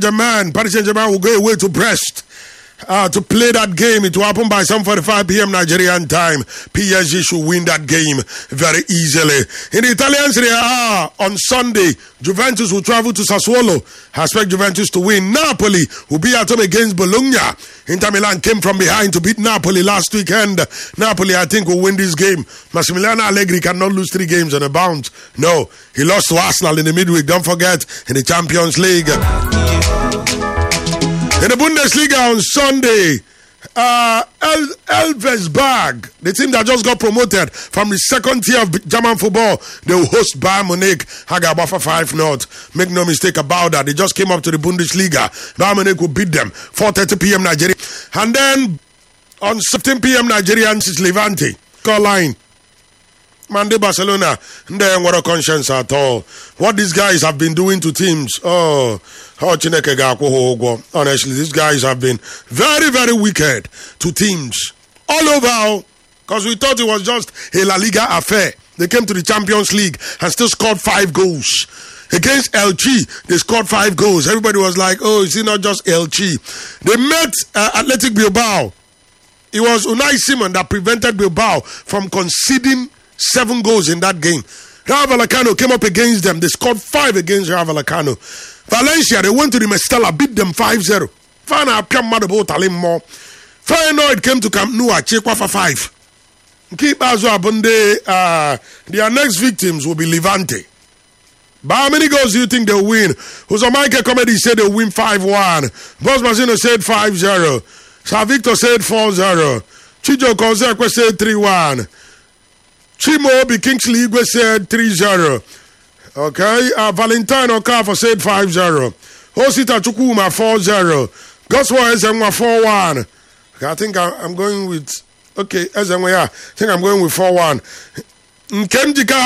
Germain, Paris Saint-Germain will go away to Brest to play that game. It will happen by 7:45 p.m. Nigerian time. PSG should win that game very easily. In the Italian Serie A, on Sunday, Juventus will travel to Sassuolo. I expect Juventus to win. Napoli will be at home against Bologna. Inter Milan came from behind to beat Napoli last weekend. Napoli, I think, will win this game. Massimiliano Allegri cannot lose 3 games on a bounce. No, he lost to Arsenal in the midweek. Don't forget, in the Champions League. In the Bundesliga on Sunday, Elversberg, the team that just got promoted from the second tier of German football, they will host Bayern Munich. Hagabafa 5-0. Make no mistake about that. They just came up to the Bundesliga. Bayern Munich will beat them 4:30 p.m. Nigeria. And then on 17 p.m. Nigerian, it's Levante. Call line. Monday, Barcelona, they ain't got a conscience at all. What these guys have been doing to teams, honestly, these guys have been very, very wicked to teams all over, because we thought it was just a La Liga affair. They came to the Champions League and still scored 5 goals. Against Elche, they scored 5 goals. Everybody was like, oh, is it not just Elche? They met Athletic Bilbao. It was Unai Simon that prevented Bilbao from conceding 7 goals in that game. Rayo Vallecano came up against them. They scored 5 against Rayo Vallecano. Valencia, they went to the Mestalla, beat them 5-0. Feyenoord came to Camp Nou, Chekwa for 5. Their next victims will be Levante. But how many goals do you think they'll win? Uzomaique Comedy said they'll win 5-1. Boss Masino said 5-0. Sir Victor said 4-0. Chijo Konsekwe said 3-1. Chimo Obi Kingsley Igwe said 3-0. Okay. Valentine Okafor said 5-0. Osita Chukwuma 4-0. Goswa Ezenwa 4-1. Okay, I think I'm going with... Okay, Ezenwa, yeah. I think I'm going with 4-1. Nkemjika